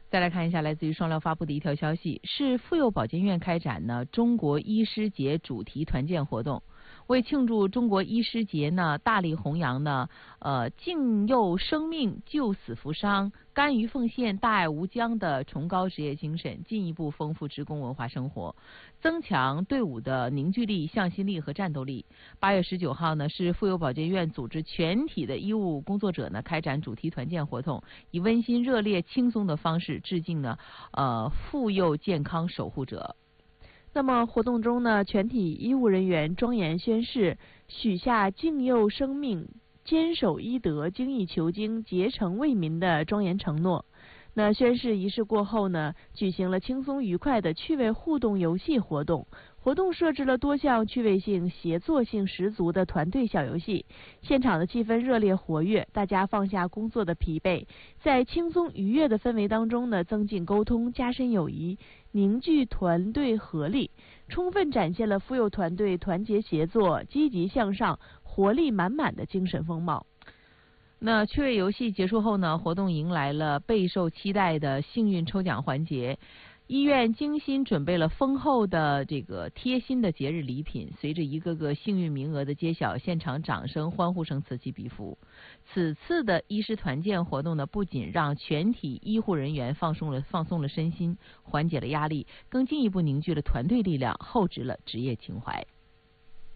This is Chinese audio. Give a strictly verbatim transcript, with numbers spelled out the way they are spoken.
再来看一下来自于双料发布的一条消息，是妇幼保健院开展呢中国医师节主题团建活动。为庆祝中国医师节呢，大力弘扬呢，呃，敬佑生命、救死扶伤、甘于奉献、大爱无疆的崇高职业精神，进一步丰富职工文化生活，增强队伍的凝聚力、向心力和战斗力。八月十九号呢，是妇幼保健院组织全体的医务工作者呢开展主题团建活动，以温馨、热烈、轻松的方式致敬呢，呃，妇幼健康守护者。 那么活动中呢，全体医务人员庄严宣誓，许下敬佑生命、坚守医德、精益求精、竭诚为民的庄严承诺。那宣誓仪式过后呢，举行了轻松愉快的趣味互动游戏活动。活动设置了多项趣味性、协作性十足的团队小游戏，现场的气氛热烈活跃，大家放下工作的疲惫，在轻松愉悦的氛围当中呢，增进沟通，加深友谊，凝聚团队合力，充分展现了妇幼团队团结协作、积极向上、活力满满的精神风貌。 那趣味游戏结束后呢，活动迎来了备受期待的幸运抽奖环节。医院精心准备了丰厚的这个贴心的节日礼品，随着一个个幸运名额的揭晓，现场掌声、欢呼声此起彼伏。此次的医师团建活动呢，不仅让全体医护人员放松了放松了身心，缓解了压力，更进一步凝聚了团队力量，厚植了职业情怀。